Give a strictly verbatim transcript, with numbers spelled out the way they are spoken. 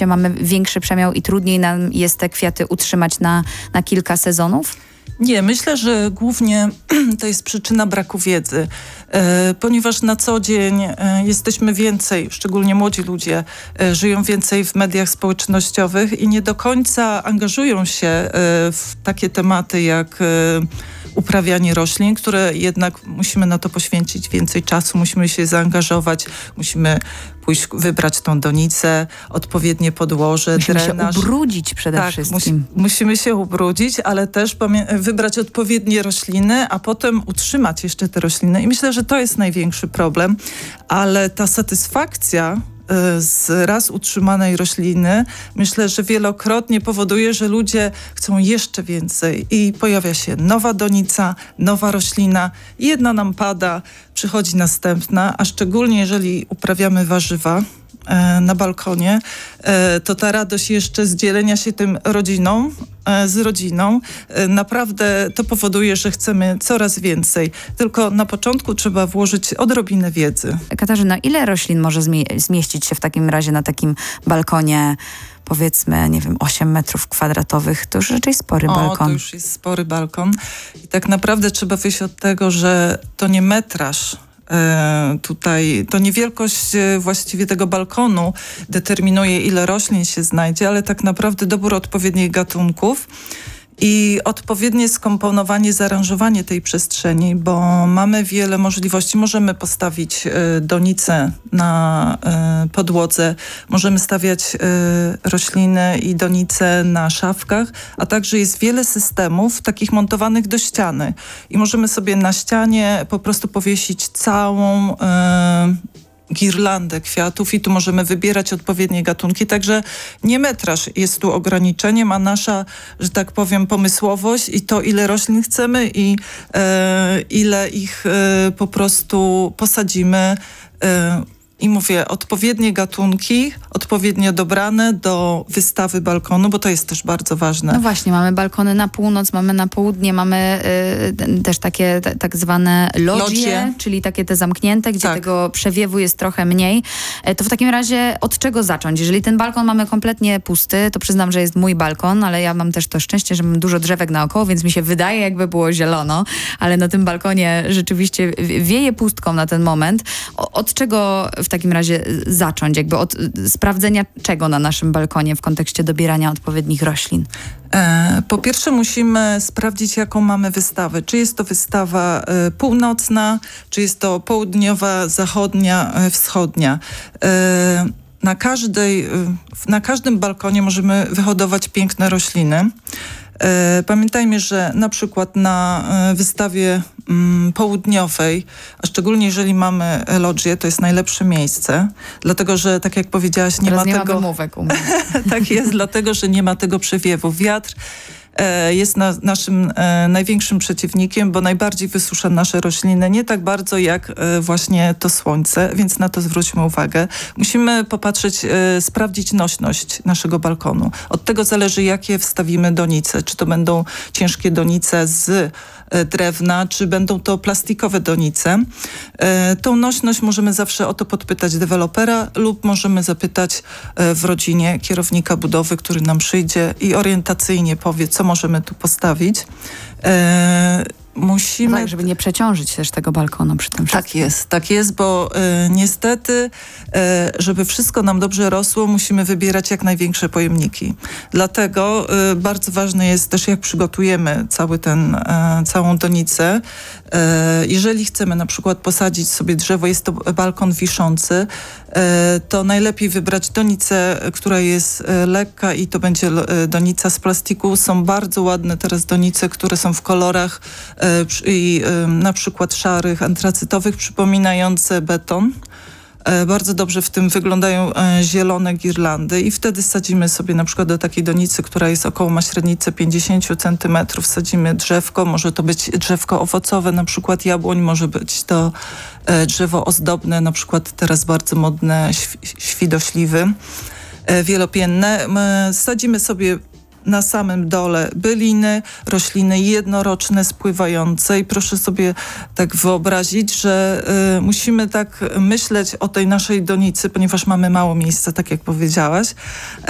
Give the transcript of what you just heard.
rzeczywiście mamy większy przemiał i trudniej nam jest te kwiaty utrzymać na, na kilka sezonów? Nie, myślę, że głównie to jest przyczyna braku wiedzy, e, ponieważ na co dzień e, jesteśmy więcej, szczególnie młodzi ludzie, e, żyją więcej w mediach społecznościowych i nie do końca angażują się e, w takie tematy jak e, uprawianie roślin, które jednak musimy na to poświęcić więcej czasu, musimy się zaangażować, musimy pójść, wybrać tą donicę, odpowiednie podłoże, musimy drenaż. się ubrudzić przede tak, wszystkim. Musi, musimy się ubrudzić, ale też wybrać odpowiednie rośliny, a potem utrzymać jeszcze te rośliny. I myślę, że to jest największy problem, ale ta satysfakcja z raz utrzymanej rośliny, myślę, że wielokrotnie powoduje, że ludzie chcą jeszcze więcej i pojawia się nowa donica, nowa roślina, jedna nam pada, przychodzi następna, a szczególnie jeżeli uprawiamy warzywa na balkonie, to ta radość jeszcze z dzielenia się tym rodziną, z rodziną, naprawdę to powoduje, że chcemy coraz więcej. Tylko na początku trzeba włożyć odrobinę wiedzy. Katarzyna, ile roślin może zmie- zmieścić się w takim razie na takim balkonie, powiedzmy, nie wiem, osiem metrów kwadratowych? To już raczej spory o, balkon. To już jest spory balkon. I tak naprawdę trzeba wyjść od tego, że to nie metraż, tutaj to nie wielkość właściwie tego balkonu determinuje, ile roślin się znajdzie, ale tak naprawdę dobór odpowiednich gatunków i odpowiednie skomponowanie, zaaranżowanie tej przestrzeni, bo mamy wiele możliwości. Możemy postawić y, donicę na y, podłodze, możemy stawiać y, rośliny i donice na szafkach, a także jest wiele systemów takich montowanych do ściany i możemy sobie na ścianie po prostu powiesić całą y, girlandę kwiatów i tu możemy wybierać odpowiednie gatunki, także nie metraż jest tu ograniczeniem, a nasza, że tak powiem, pomysłowość i to, ile roślin chcemy i e, ile ich e, po prostu posadzimy. E, I mówię, odpowiednie gatunki, odpowiednio dobrane do wystawy balkonu, bo to jest też bardzo ważne. No właśnie, mamy balkony na północ, mamy na południe, mamy y, też takie t- tak zwane lodgie, Lodgie. czyli takie te zamknięte, gdzie Tak. tego przewiewu jest trochę mniej. E, to w takim razie od czego zacząć? Jeżeli ten balkon mamy kompletnie pusty, to przyznam, że jest mój balkon, ale ja mam też to szczęście, że mam dużo drzewek naokoło, więc mi się wydaje, jakby było zielono, ale na tym balkonie rzeczywiście wieje pustką na ten moment. O, od czego w takim razie zacząć? Jakby od sprawdzenia czego na naszym balkonie w kontekście dobierania odpowiednich roślin? E, po pierwsze musimy sprawdzić, jaką mamy wystawę. Czy jest to wystawa e, północna, czy jest to południowa, zachodnia, e, wschodnia. E, na, każdej, e, na każdym balkonie możemy wyhodować piękne rośliny. Pamiętajmy, że na przykład na wystawie mm, południowej, a szczególnie jeżeli mamy lodżię, to jest najlepsze miejsce, dlatego że, tak jak powiedziałaś, nie Teraz ma nie tego... ma wymówek u mnie. Tak jest, dlatego że nie ma tego przewiewu. Wiatr e, jest na, naszym e, największym przeciwnikiem, bo najbardziej wysusza nasze rośliny, nie tak bardzo jak e, właśnie to słońce, więc na to zwróćmy uwagę. Musimy popatrzeć, e, sprawdzić nośność naszego balkonu. Od tego zależy, jakie wstawimy donice. Czy to będą ciężkie donice z e, drewna, czy będą to plastikowe donice. E, tą nośność możemy zawsze o to podpytać dewelopera lub możemy zapytać e, w rodzinie kierownika budowy, który nam przyjdzie i orientacyjnie powie, co możemy tu postawić. E, musimy... Tak, żeby nie przeciążyć też tego balkonu przy tym wszystkim. Tak jest, tak jest, bo e, niestety, e, żeby wszystko nam dobrze rosło, musimy wybierać jak największe pojemniki. Dlatego e, bardzo ważne jest też, jak przygotujemy cały ten, e, całą donicę. E, jeżeli chcemy na przykład posadzić sobie drzewo, jest to balkon wiszący, e, to najlepiej wybrać donicę, która jest e, lekka i to będzie e, donica z plastiku. Są bardzo ładne teraz donice, które są w kolorach i na przykład szarych, antracytowych, przypominające beton. Bardzo dobrze w tym wyglądają zielone girlandy i wtedy sadzimy sobie na przykład do takiej donicy, która jest około, ma średnicę pięćdziesiąt centymetrów, sadzimy drzewko, może to być drzewko owocowe, na przykład jabłoń, może być to drzewo ozdobne, na przykład teraz bardzo modne świdośliwy wielopienne. Sadzimy sobie na samym dole byliny, rośliny jednoroczne, spływające i proszę sobie tak wyobrazić, że y, musimy tak myśleć o tej naszej donicy, ponieważ mamy mało miejsca, tak jak powiedziałaś.